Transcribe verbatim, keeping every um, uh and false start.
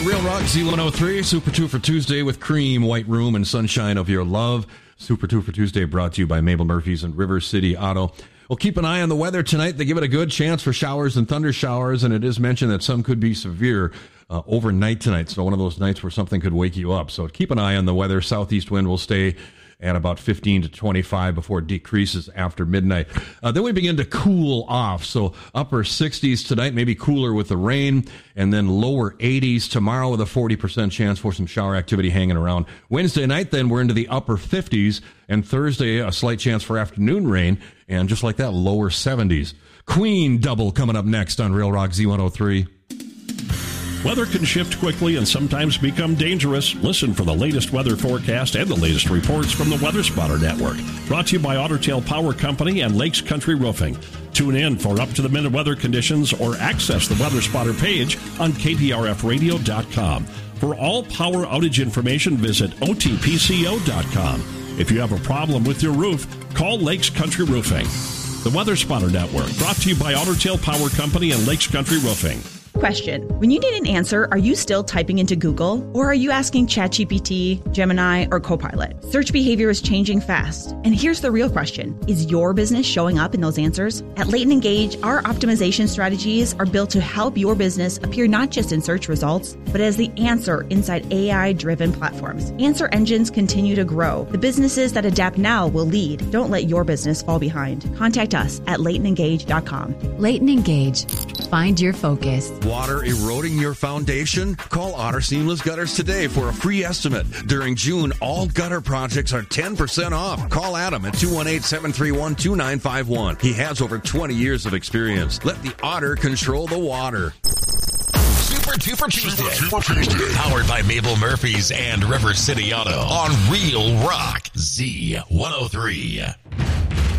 Real Rock Z one oh three, Super two for Tuesday with cream, white room, and sunshine of your love. Super two for Tuesday brought to you by Mabel Murphy's and River City Auto. Well, keep an eye on the weather tonight. They give it a good chance for showers and thunder showers, and it is mentioned that some could be severe uh, overnight tonight. So one of those nights where something could wake you up. So keep an eye on the weather. Southeast wind will stay at about fifteen to twenty-five before it decreases after midnight. Uh, then we begin to cool off. So upper sixties tonight, maybe cooler with the rain, and then lower eighties tomorrow with a forty percent chance for some shower activity hanging around. Wednesday night, then we're into the upper fifties, and Thursday, a slight chance for afternoon rain, and just like that, lower seventies. Queen Double coming up next on Real Rock Z one oh three. Weather can shift quickly and sometimes become dangerous. Listen for the latest weather forecast and the latest reports from the Weather Spotter Network. Brought to you by Otter Tail Power Company and Lakes Country Roofing. Tune in for up-to-the-minute weather conditions or access the Weather Spotter page on K T R F radio dot com. For all power outage information, visit O T P C O dot com. If you have a problem with your roof, call Lakes Country Roofing. The Weather Spotter Network, brought to you by Otter Tail Power Company and Lakes Country Roofing. Question. When you need an answer, are you still typing into Google? Or are you asking ChatGPT, Gemini, or Copilot? Search behavior is changing fast. And here's the real question. Is your business showing up in those answers? At Leighton Engage, our optimization strategies are built to help your business appear not just in search results, but as the answer inside A I-driven platforms. Answer engines continue to grow. The businesses that adapt now will lead. Don't let your business fall behind. Contact us at leighton engage dot com. Leighton Engage. Find your focus. Water eroding your foundation? Call Otter Seamless Gutters today for a free estimate. During June, all gutter projects are ten percent off. Call Adam at two one eight, seven three one, two nine five one. He has over twenty years of experience. Let the Otter control the water. Super two for Tuesday. Super Tuesday. Powered by Mabel Murphy's and River City Auto on Real Rock Z one oh three.